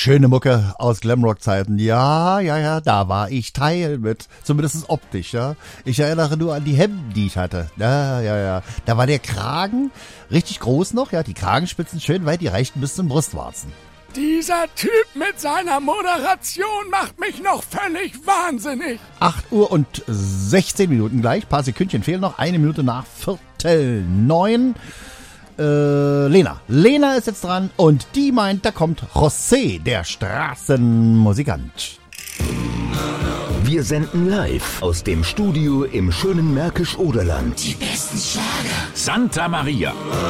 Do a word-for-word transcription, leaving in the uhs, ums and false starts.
Schöne Mucke aus Glamrock-Zeiten. Ja, ja, ja, da war ich Teil mit. Zumindest optisch, ja. Ich erinnere nur an die Hemden, die ich hatte. Ja, ja, ja. Da war der Kragen richtig groß noch, ja. Die Kragenspitzen schön weit, die reichten bis zum Brustwarzen. Dieser Typ mit seiner Moderation macht mich noch völlig wahnsinnig. acht Uhr und sechzehn Minuten gleich. Paar Sekündchen fehlen noch. Eine Minute nach Viertel neun. Äh, Lena. Lena ist jetzt dran und die meint, da kommt José, der Straßenmusikant. Wir senden live aus dem Studio im schönen Märkisch-Oderland. Die besten Schlager. Santa Maria.